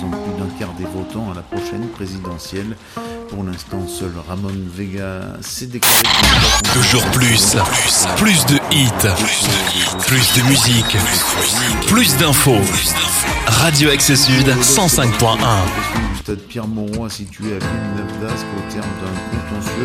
représentent plus d'un quart des votants à la prochaine présidentielle. Pour l'instant, seul Ramon Vega s'est déclaré candidat. Toujours plus de hits, plus de musique, plus d'infos. Radio Axe Sud 105.1. Du stade Pierre-Mauroy situé à Villeneuve d'Ascq au terme d'un contentieux